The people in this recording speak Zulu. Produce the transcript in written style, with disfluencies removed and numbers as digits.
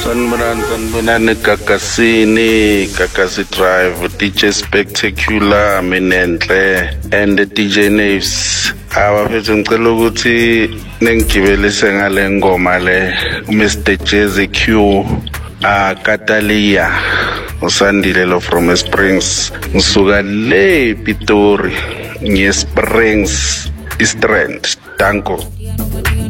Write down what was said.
Sanibonani Gagasini, Gagasi Drive, DJ Spectacular, Minenhle, and DJ Naves. Abafethu ngicela ukuthi ningigibelise ngale ngoma le Mr Jazzy Q, Katalia, usandile lo from Springs, ngisuka le Pitori, nge Springs, East Rand. Danko.